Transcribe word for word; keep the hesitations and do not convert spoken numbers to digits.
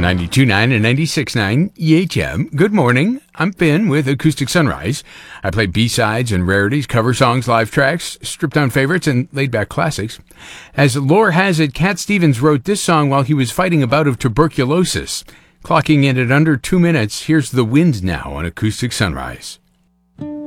ninety-two point nine and ninety-six point nine E H M. Good morning. I'm Finn with Acoustic Sunrise. I play B-sides and rarities, cover songs, live tracks, stripped-down favorites, and laid-back classics. As lore has it, Cat Stevens wrote this song while he was fighting a bout of tuberculosis. Clocking in at under two minutes, here's The Wind now on Acoustic Sunrise.